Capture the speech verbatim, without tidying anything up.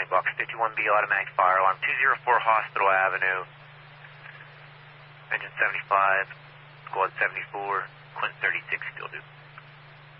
County, Box fifty-one B, automatic fire alarm, two oh four Hospital Avenue, engine seventy-five, squad seventy-four, Quint thirty-six, still due.